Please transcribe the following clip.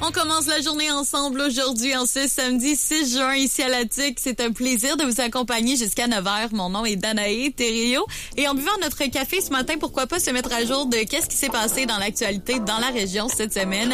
On commence la journée ensemble aujourd'hui en ce samedi 6 juin ici à la TIC. C'est un plaisir de vous accompagner jusqu'à 9h. Mon nom est Danae Thériault. Et en buvant notre café ce matin, pourquoi pas se mettre à jour de qu'est-ce qui s'est passé dans l'actualité dans la région cette semaine.